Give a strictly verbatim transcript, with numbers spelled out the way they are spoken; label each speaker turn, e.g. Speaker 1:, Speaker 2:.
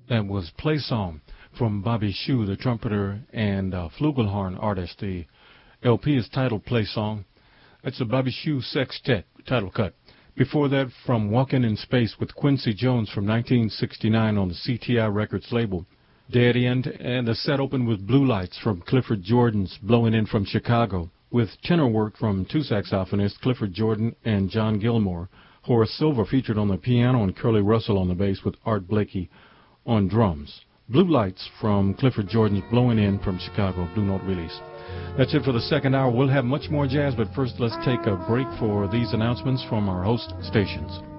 Speaker 1: That was Play Song from Bobby Shew, the trumpeter and uh, flugelhorn artist. The L P is titled Play Song. That's a Bobby Shew Sextet title cut. Before that, from Walkin' in Space with Quincy Jones from nineteen sixty-nine on the C T I Records label, Dead End, and the set opened with Blue Lights from Clifford Jordan's Blowing In from Chicago, with tenor work from two saxophonists, Clifford Jordan and John Gilmore. Horace Silver featured on the piano and Curly Russell on the bass with Art Blakey on drums. Blue Lights from Clifford Jordan's Blowing In from Chicago, Blue Note release. That's it for the second hour. We'll have much more jazz, but first let's take a break for these announcements from our host stations.